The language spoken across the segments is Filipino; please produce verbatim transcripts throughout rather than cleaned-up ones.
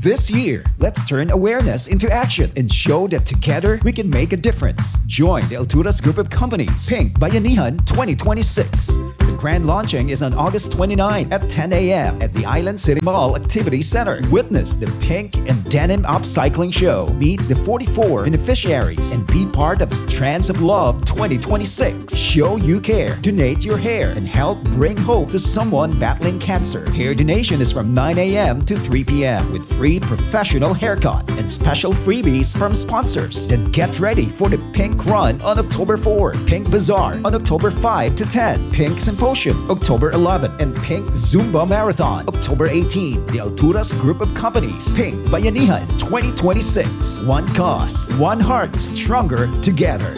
This year, let's turn awareness into action and show that together we can make a difference. Join the Alturas Group of Companies Pink Bayanihan twenty twenty-six. The grand launching is on August twenty-ninth at ten a.m. at the Island City Mall Activity Center. Witness the Pink and Denim Upcycling Show. Meet the forty-four beneficiaries and be part of Strands of Love twenty twenty-six. Show you care, donate your hair, and help bring hope to someone battling cancer. Hair donation is from nine a.m. to three p.m. with free professional haircut and special freebies from sponsors. Then get ready for the Pink Run on October fourth, Pink Bazaar on October fifth to tenth, Pink Symposium October eleventh, and Pink Zumba Marathon October eighteenth. The Alturas Group of Companies Pink Bayanihan twenty twenty-six. One cause, one heart, stronger together.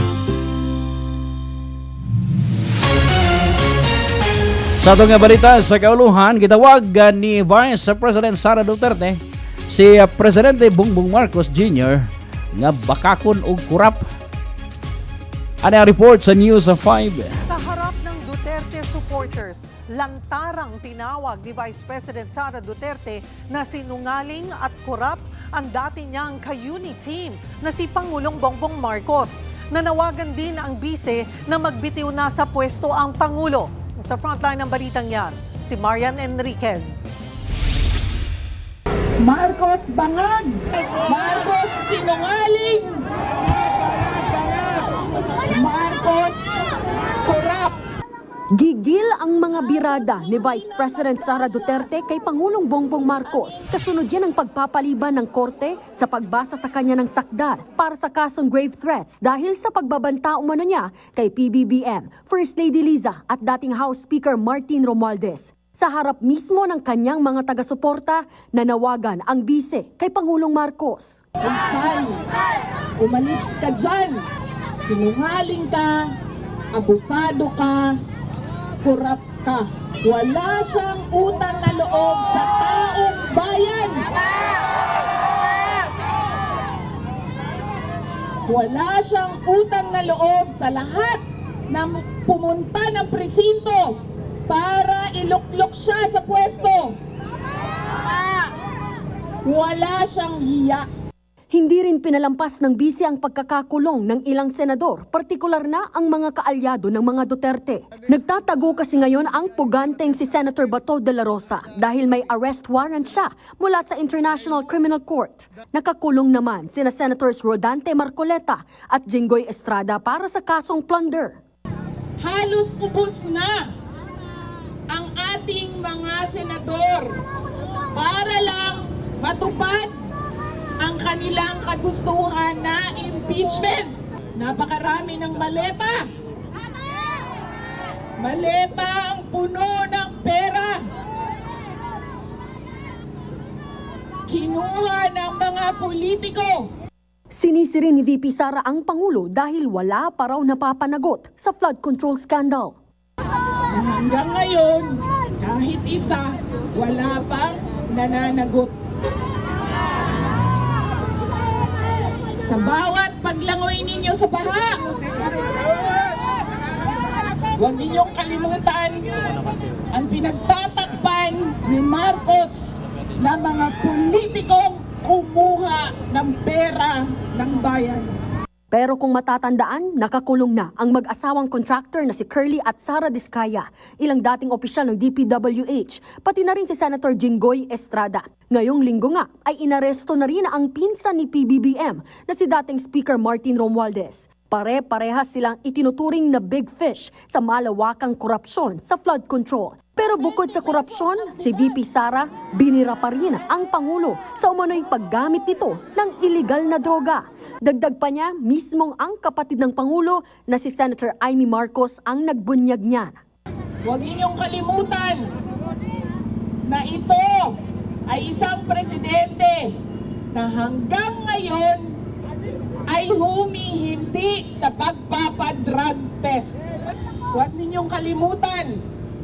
Sa itong nga balita sa kauluhan, gitawag ni Vice President Sara Duterte si Presidente Bongbong Marcos Junior nga bakakon og kurap. Ano ang report sa News of five? Sa harap ng Duterte supporters, lantarang tinawag ni Vice President Sara Duterte na sinungaling at kurap ang dati niyang ka-uni team na si Pangulong Bongbong Marcos. Nanawagan din ang bise na magbitiw na sa pwesto ang Pangulo. Sa frontline ng balitang yan, si Marian Enriquez. Marcos bangag! Marcos sinungaling! Marcos korap! Gigil ang mga birada ni Vice President Sara Duterte kay Pangulong Bongbong Marcos. Kasunod yan ang pagpapaliban ng korte sa pagbasa sa kanya ng sakdal para sa kasong grave threats dahil sa pagbabanta umano niya kay P B B M, First Lady Liza at dating House Speaker Martin Romualdez. Sa harap mismo ng kanyang mga taga-suporta, nanawagan ang bise kay Pangulong Marcos. Unsay, umalis ka dyan! Sinungaling ka, abusado ka, kurap ka. Wala siyang utang na loob sa taong bayan. Wala siyang utang na loob sa lahat na pumunta ng presinto para iluklok siya sa pwesto. Wala siyang hiya. Hindi rin pinalampas ng bise ang pagkakakulong ng ilang senador, partikular na ang mga kaalyado ng mga Duterte. Nagtatago kasi ngayon ang puganteng si Senator Bato de la Rosa dahil may arrest warrant siya mula sa International Criminal Court. Nakakulong naman sina Senators Rodante Marcoleta at Jinggoy Estrada para sa kasong plunder. Halos ubos na ang ating mga senador para lang matupad ang kanilang kagustuhan na impeachment. Napakarami ng maleta. Maleta ang puno ng pera. Kinuha ng mga politiko. Sinisiri ni V P Sara ang Pangulo dahil wala pa raw napapanagot sa flood control scandal. Hanggang ngayon, kahit isa, wala pang nananagot. Sa bawat paglangoy ninyo sa baha, huwag ninyong kalimutan ang pinagtatakpan ni Marcos na mga politikong kumuha ng pera ng bayan. Pero kung matatandaan, nakakulong na ang mag-asawang contractor na si Curly at Sara Diskaya, ilang dating opisyal ng D P W H, pati na rin si Senator Jinggoy Estrada. Ngayong linggo nga ay inaresto na rin ang pinsan ni P B B M na si dating Speaker Martin Romualdez. Pare-parehas silang itinuturing na big fish sa malawakang korupsyon sa flood control. Pero bukod sa korupsyon, si V P Sara binira pa rin ang Pangulo sa umano'y paggamit nito ng iligal na droga. Dagdag pa niya, mismong ang kapatid ng Pangulo na si Senator Amy Marcos ang nagbunyag niyan. Huwag ninyong kalimutan na ito ay isang presidente na hanggang ngayon ay humihindi sa pagpapadrug test. Huwag ninyong kalimutan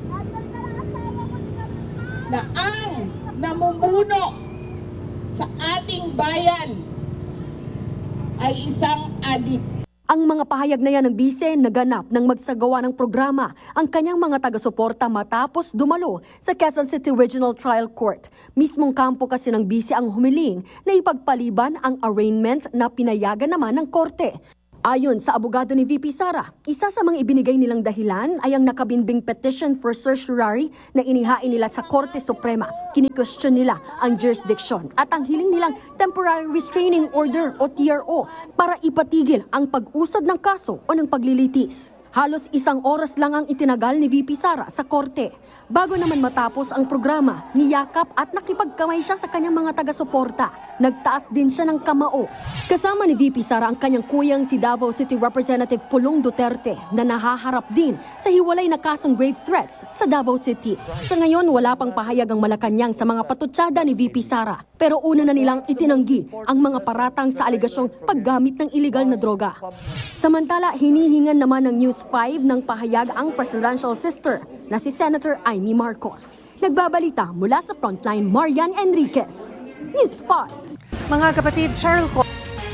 na ang namumuno sa ating bayan ay isang adik. Ang mga pahayag na yan ng bise naganap nang magsagawa ng programa ang kanyang mga taga-suporta matapos dumalo sa Quezon City Regional Trial Court. Mismong kampo kasi ng bise ang humiling na ipagpaliban ang arraignment na pinayagan naman ng korte. Ayon sa abogado ni V P Sara, isa sa mga ibinigay nilang dahilan ay ang nakabinbing petition for certiorari na inihain nila sa Korte Suprema. Kini-question nila ang jurisdiction at ang hiling nilang temporary restraining order o T R O para ipatigil ang pag-usad ng kaso o ng paglilitis. Halos isang oras lang ang itinagal ni V P Sara sa korte. Bago naman matapos ang programa, niyakap at nakipagkamay siya sa kanyang mga taga-suporta. Nagtaas din siya ng kamao. Kasama ni V P Sara ang kanyang kuyang si Davao City Representative Pulong Duterte na nahaharap din sa hiwalay na kasong grave threats sa Davao City. Sa ngayon, wala pang pahayag ang Malacanang sa mga patutsada ni V P Sara. Pero una na nilang itinanggi ang mga paratang sa aligasyong paggamit ng iligal na droga. Samantala, hinihingan naman ng News five ng pahayag ang presidential sister na si Senator Amy Marcos. Nagbabalita mula sa Frontline, Marian Enriquez. News five. Mga kapatid, Cheryl Ko.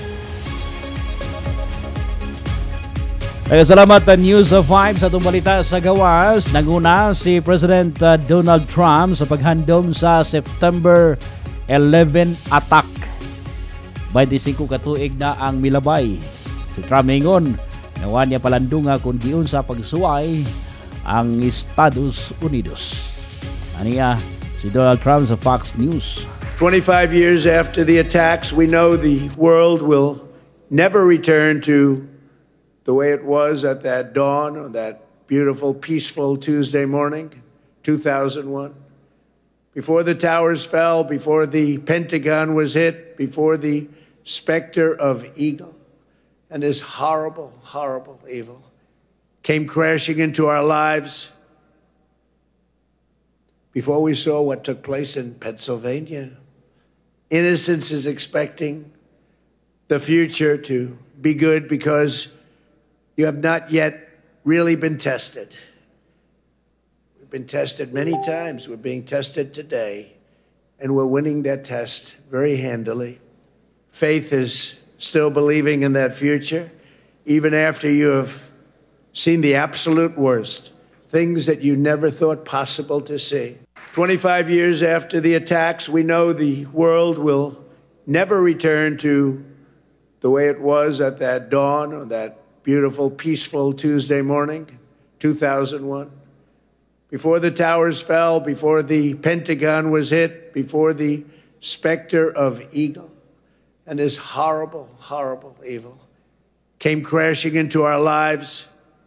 Ay, salamat sa News five sa itong balita sa gawas. Nanguna si President uh, Donald Trump sa paghandom sa September eleven attack. twenty-five katuig na ang milabay. Si Trump ingon, nawa niya palandunga kung giun sa pagsuway ang Estados Unidos. Aniya si Donald Trump sa Fox News. twenty-five years after the attacks, we know the world will never return to the way it was at that dawn on that beautiful, peaceful Tuesday morning, two thousand one. Before the towers fell, before the Pentagon was hit, before the specter of Eagle and this horrible, horrible evil came crashing into our lives, before we saw what took place in Pennsylvania. Innocence is expecting the future to be good because you have not yet really been tested. We've been tested many times. We're being tested today, and we're winning that test very handily. Faith is still believing in that future, even after you have seen the absolute worst, things that you never thought possible to see. twenty-five years after the attacks, we know the world will never return to the way it was at that dawn on that beautiful, peaceful Tuesday morning, two thousand one. Before the towers fell, before the Pentagon was hit, before the specter of Eagle and this horrible, horrible evil came crashing into our lives,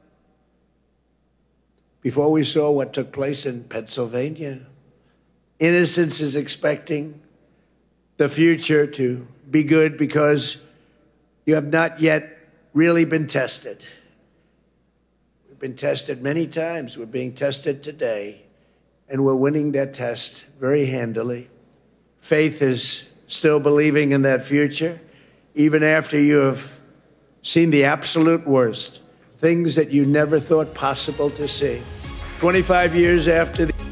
before we saw what took place in Pennsylvania. Innocence is expecting the future to be good because you have not yet really been tested. We've been tested many times. We're being tested today, and we're winning that test very handily. Faith is still believing in that future, even after you have seen the absolute worst, things that you never thought possible to see. twenty-five years after the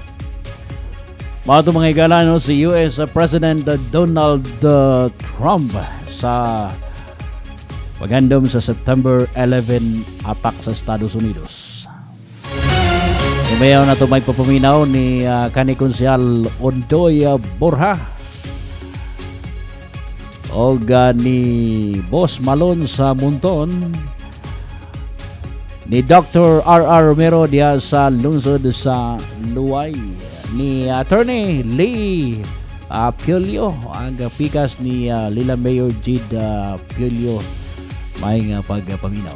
Mga mga igala, no, si U S President Donald uh, Trump sa paghandom sa September eleven attack sa Estados Unidos. Umayaw na ito may papaminaw ni uh, Kanikonsyal Ondoy Borja o uh, ni Boss Malon sa Munton, ni Doctor R R Romero diya sa lungsod sa Luway, ni Attorney Lee uh, Piolio, ang pikas ni uh, Lila Mayor Jid uh, Piolio may uh, pagpaminaw.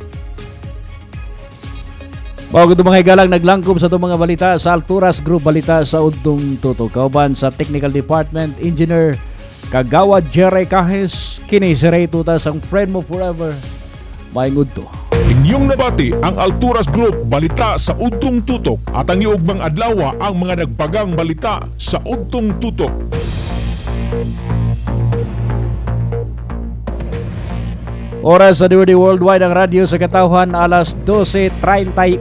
Bago ito mga igalang naglangkom sa itong mga balita sa Alturas Group Balita sa Udtong Tutok. Kauban sa Technical Department Engineer Kagawad Jerry Cajes, kini si Ray Tutas ang friend mo forever. Maingod to. Inyong nabati ang Alturas Group Balita sa Udtong Tutok at ang iugbang adlaw ang mga nagpagang balita sa Udtong Tutok. Oras sa D W D Worldwide ang radyo sa katauhan alas dose treinta y